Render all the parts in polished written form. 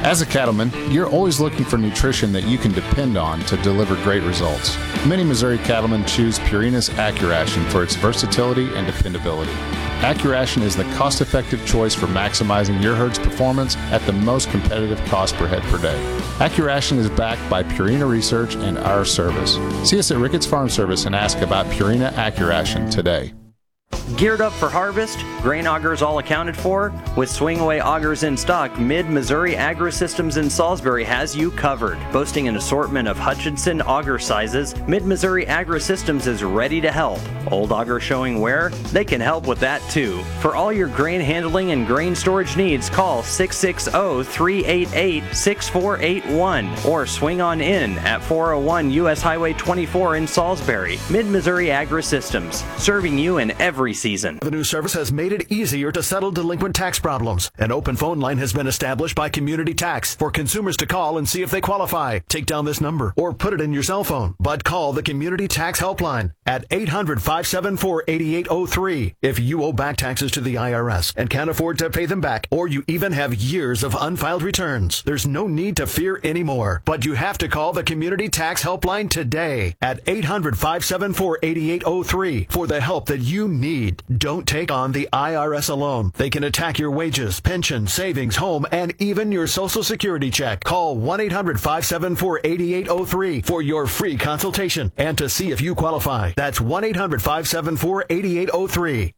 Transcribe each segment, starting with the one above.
As a cattleman, you're always looking for nutrition that you can depend on to deliver great results. Many Missouri cattlemen choose Purina's AccuRation for its versatility and dependability. AccuRation is the cost-effective choice for maximizing your herd's performance at the most competitive cost per head per day. AccuRation is backed by Purina Research and our service. See us at Ricketts Farm Service and ask about Purina AccuRation today. Geared up for harvest, grain augers all accounted for? With Swingaway augers in stock, Mid-Missouri Agri-Systems in Salisbury has you covered. Boasting an assortment of Hutchinson auger sizes, Mid-Missouri Agri-Systems is ready to help. Old auger showing wear? They can help with that too. For all your grain handling and grain storage needs, call 660-388-6481 or swing on in at 401 U.S. Highway 24 in Salisbury. Mid-Missouri Agri-Systems, serving you in every season. The new service has made it easier to settle delinquent tax problems. An open phone line has been established by Community Tax for consumers to call and see if they qualify. Take down this number or put it in your cell phone. But call the Community Tax Helpline at 800-574-8803 if you owe back taxes to the IRS and can't afford to pay them back, or you even have years of unfiled returns. There's no need to fear anymore, but you have to call the Community Tax Helpline today at 800-574-8803 for the help that you need. Don't take on the IRS alone. They can attack your wages, pension, savings, home, and even your Social Security check. Call 1-800-574-8803 for your free consultation and to see if you qualify. That's 1-800-574-8803.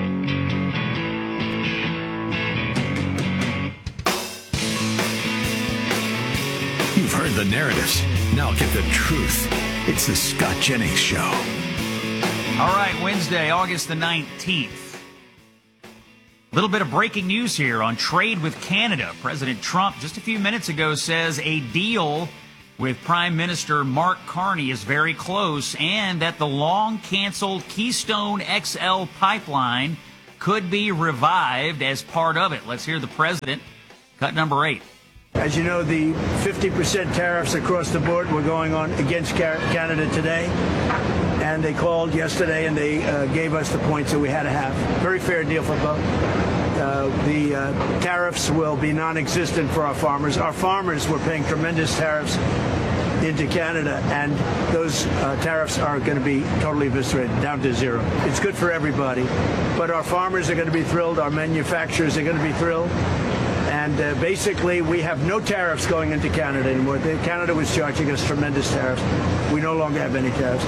You've heard the narratives. Now get the truth. It's the Scott Jennings Show. All right, Wednesday, August the 19th. A little bit of breaking news here on trade with Canada. President Trump, just a few minutes ago, says a deal with Prime Minister Mark Carney is very close and that the long-canceled Keystone XL pipeline could be revived as part of it. Let's hear the president. Cut number 8. As you know, the 50% tariffs across the board were going on against Canada today. And they called yesterday and they gave us the points that we had to have. Very fair deal for both. The tariffs will be non-existent for our farmers. Our farmers were paying tremendous tariffs into Canada, and those tariffs are going to be totally eviscerated, down to zero. It's good for everybody. But our farmers are going to be thrilled. Our manufacturers are going to be thrilled. And basically, we have no tariffs going into Canada anymore. Canada was charging us tremendous tariffs. We no longer have any tariffs.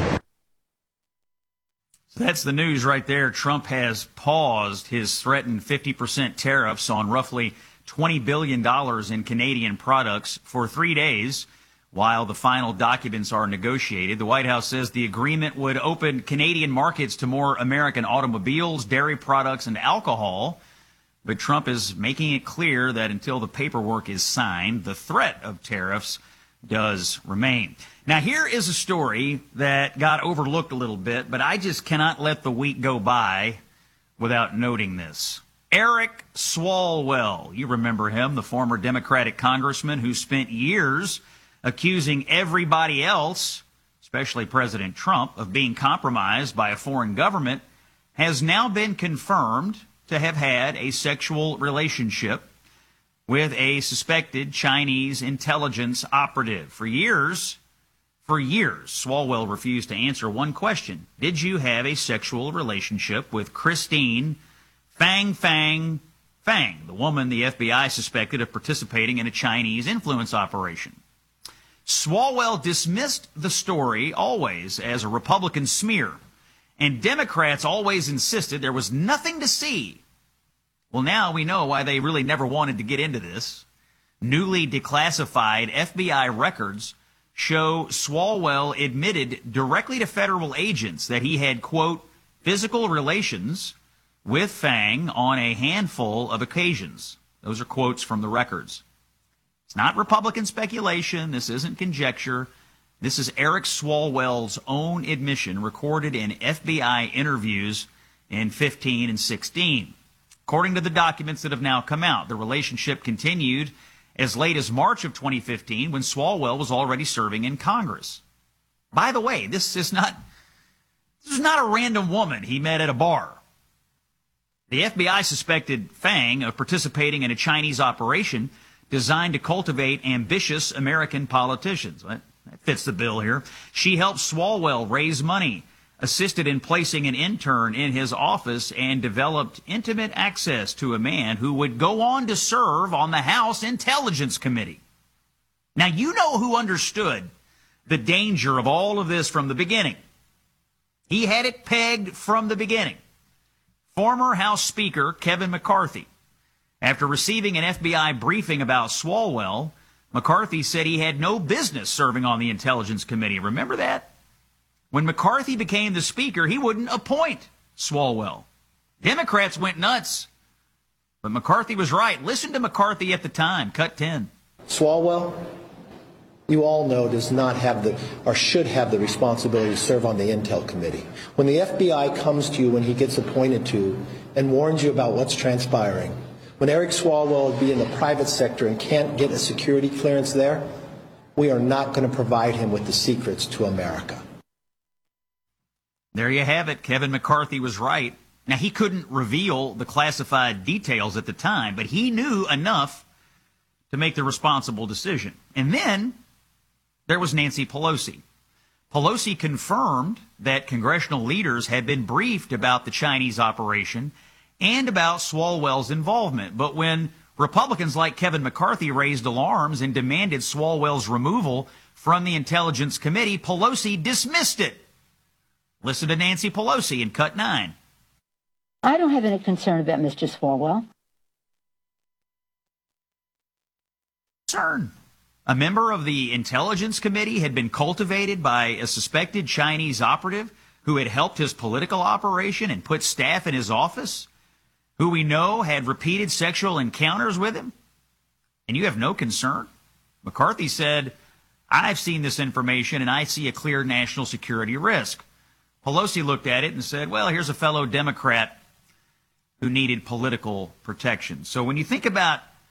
That's the news right there. Trump has paused his threatened 50% tariffs on roughly $20 billion in Canadian products for 3 days while the final documents are negotiated. The White House says the agreement would open Canadian markets to more American automobiles, dairy products, and alcohol. But Trump is making it clear that until the paperwork is signed, the threat of tariffs does remain. Now, here is a story that got overlooked a little bit, but I just cannot let the week go by without noting this. Eric Swalwell, you remember him, the former Democratic congressman who spent years accusing everybody else, especially President Trump, of being compromised by a foreign government, has now been confirmed to have had a sexual relationship with a suspected Chinese intelligence operative. For years, Swalwell refused to answer one question. Did you have a sexual relationship with Christine Fang, the woman the FBI suspected of participating in a Chinese influence operation? Swalwell dismissed the story always as a Republican smear, and Democrats always insisted there was nothing to see. Well, now we know why they really never wanted to get into this. Newly declassified FBI records show Swalwell admitted directly to federal agents that he had, quote, physical relations with Fang on a handful of occasions. Those are quotes from the records. It's not Republican speculation. This isn't conjecture. This is Eric Swalwell's own admission recorded in FBI interviews in 15 and 16. According to the documents that have now come out, the relationship continued as late as March of 2015 when Swalwell was already serving in Congress. By the way, this is not a random woman he met at a bar. The FBI suspected Fang of participating in a Chinese operation designed to cultivate ambitious American politicians. That fits the bill here. She helped Swalwell raise money, assisted in placing an intern in his office, and developed intimate access to a man who would go on to serve on the House Intelligence Committee. Now, you know who understood the danger of all of this from the beginning. He had it pegged from the beginning. Former House Speaker Kevin McCarthy. After receiving an FBI briefing about Swalwell, McCarthy said he had no business serving on the Intelligence Committee. Remember that? When McCarthy became the Speaker, he wouldn't appoint Swalwell. Democrats went nuts. But McCarthy was right. Listen to McCarthy at the time, cut 10. Swalwell, you all know, does not have or should have the responsibility to serve on the Intel Committee. When the FBI comes to you when he gets appointed to and warns you about what's transpiring, when Eric Swalwell would be in the private sector and can't get a security clearance there, we are not going to provide him with the secrets to America. There you have it. Kevin McCarthy was right. Now, he couldn't reveal the classified details at the time, but he knew enough to make the responsible decision. And then there was Nancy Pelosi. Pelosi confirmed that congressional leaders had been briefed about the Chinese operation and about Swalwell's involvement. But when Republicans like Kevin McCarthy raised alarms and demanded Swalwell's removal from the Intelligence Committee, Pelosi dismissed it. Listen to Nancy Pelosi in cut 9. I don't have any concern about Mr. Swalwell. Concern. A member of the Intelligence Committee had been cultivated by a suspected Chinese operative who had helped his political operation and put staff in his office, who we know had repeated sexual encounters with him, and you have no concern? McCarthy said, I've seen this information and I see a clear national security risk. Pelosi looked at it and said, well, here's a fellow Democrat who needed political protection. So when you think about